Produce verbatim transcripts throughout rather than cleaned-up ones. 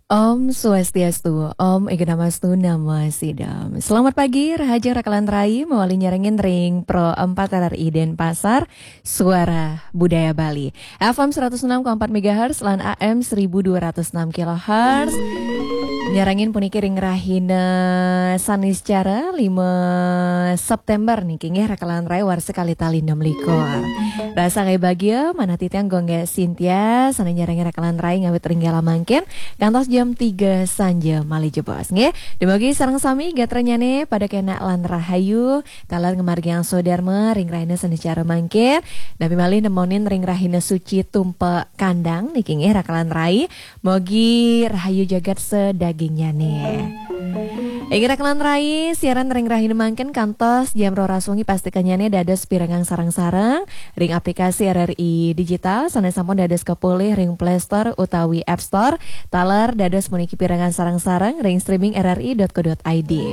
Om Swastiastu, Om Ega Namastu Nama Sidam. Selamat pagi, Rahaja Rakalan Rai, mewali nyerengin ring Pro empat R R I Denpasar, Suara Budaya Bali. F M seratus enam koma empat megahertz, lan A M seribu dua ratus enam kilohertz. Nyerangin puniki ring rahina saniscara lima September nih kingnya Rakalan Rai war sekali tali enam likor. Rasa kayak bahagia mana titiang gongga Cynthia sana nyerangin Rakalan Rai ngawet ringgala mangkin kantos jam tiga sanja mali jebos nge. Dibagi sarang sami gatranya nih pada kena lan rahayu talan ngemargi yang sodarma ring rahina saniscara mangkin. Tapi mali nemonin ring rahina suci tumpe kandang nih kingnya Rakalan Rai mogi rahayu jagat sedagingnya nih. Ingin Rakalan Rai siaran ring rahina mangkin kantos jam roras wengi pastikannya nih dados pirangang sarang-sarang ring aplikasi R R I digital sana sampun dados kepulih ring Play Store utawi App Store taler dados puniki pirangan sarang-sarang ring streaming r r i dot co dot i d.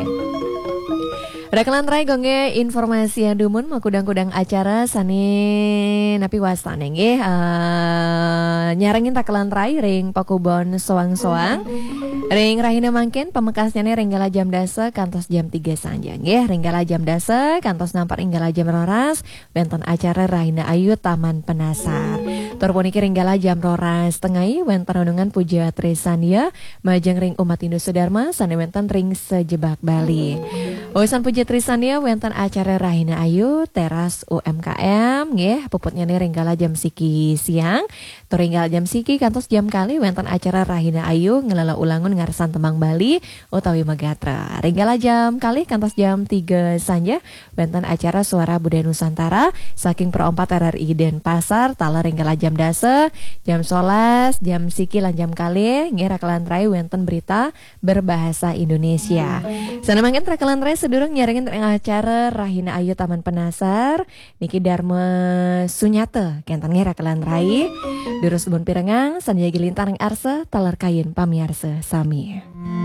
Rakalan Rai gongge informasi yang dumun makudang-kudang acara sani napi wasane nggih uh, nyarengin Rakalan Rai ring pakubon soang-soang ring rahina mangkin pemekasnya nih ringgala jam dasa kantos jam tiga sanja nggih ringgala jam dasa kantos nampar ringgala jam roras wonten acara Rahina Ayu Taman Penasar. Tur puniki ringgala jam roras tengai wonten renungan Puja Trisania majeng ring umat Hindu Sudarma sane wonten ring Sejebak Bali. Urusan Puja Trisania wonten acara Rahina Ayu teras U M K M nggih puputnya nih ringgala jam siki siang tur ringgala jam siki kantos jam kali wonten acara Rahina Ayu ngelela ulangun ngarsan Temang Bali utawi Megatra. Ringgala jam kali kantos jam tiga sanja wonten acara Suara Budaya Nusantara saking Pro empat R R I Denpasar tala ringgala jam dasa jam sebelas jam siki lan jam kali nggih Rakalan Rai wonten berita berbahasa Indonesia. Sana mangkin Rakalan Rai sedurung nyarengin acara Rahina Ayu Taman Penasar niki Dharma Sunyata kenten nggih Rakalan Rai durus bun pirengang sanjagi lintang arsa talar kain pamiarsa sami.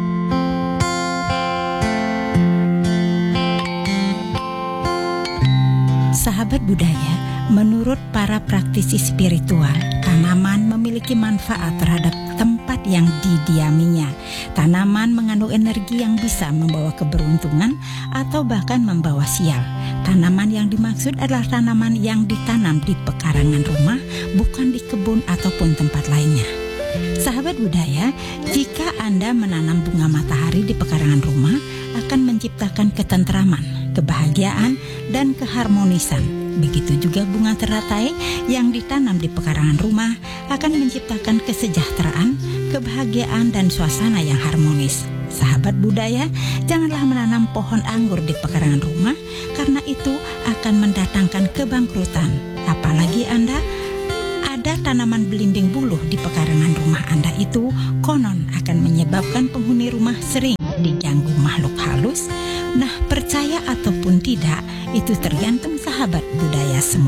Sahabat budaya, menurut para praktisi spiritual, tanaman memiliki manfaat terhadap tempat yang didiaminya. Tanaman mengandung energi yang bisa membawa keberuntungan atau bahkan membawa sial. Tanaman yang dimaksud adalah tanaman yang ditanam di pekarangan rumah, bukan di kebun ataupun tempat lainnya. Sahabat budaya, jika Anda menanam bunga matahari di pekarangan rumah, akan menciptakan ketentraman, kebahagiaan, dan keharmonisan. Begitu juga bunga teratai yang ditanam di pekarangan rumah akan menciptakan kesejahteraan, kebahagiaan, dan suasana yang harmonis. Sahabat budaya, janganlah menanam pohon anggur di pekarangan rumah karena itu akan mendatangkan kebangkrutan. Apalagi Anda ada tanaman belimbing buluh di pekarangan rumah Anda itu konon akan menyebabkan penghuni rumah sering diganggu makhluk halus. Nah, percaya ataupun tidak, itu tergantung sahabat budaya semua.